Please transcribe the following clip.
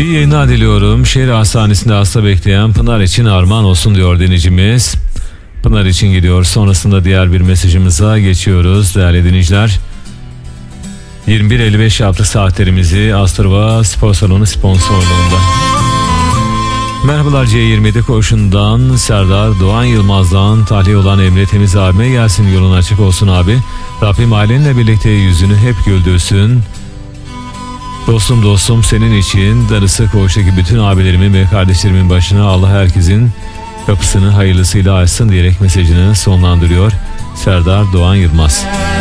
İyi yayınlar diliyorum. Şehir hastanesinde hasta bekleyen Pınar için armağan olsun diyor dinleyicimiz. Pınar için gidiyor. Sonrasında diğer bir mesajımıza geçiyoruz değerli dinleyiciler. 21.55 yaptık saatlerimizi Astrova Spor Salonu sponsorluğunda. Merhabalar, C27 koğuşundan Serdar, Doğan Yılmaz'dan tahliye olan Emre Temiz abime gelsin, yolun açık olsun abi. Rabbim ailenle birlikte yüzünü hep güldürsün. Dostum senin için, darısı koğuştaki bütün abilerimin ve kardeşlerimin başına, Allah herkesin kapısını hayırlısıyla açsın diyerek mesajını sonlandırıyor Serdar Doğan Yılmaz.